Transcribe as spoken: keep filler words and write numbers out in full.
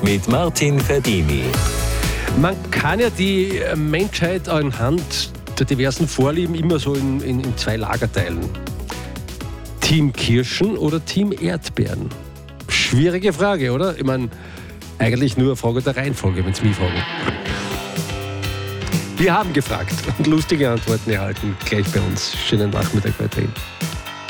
mit Martin Verdini. Man kann ja die Menschheit anhand der diversen Vorlieben immer so in, in, in zwei Lager teilen. Team Kirschen oder Team Erdbeeren? Schwierige Frage, oder? Ich meine, eigentlich nur eine Frage der Reihenfolge, wenn Sie mich fragen. Wir haben gefragt und lustige Antworten erhalten, gleich bei uns. Schönen Nachmittag weiterhin.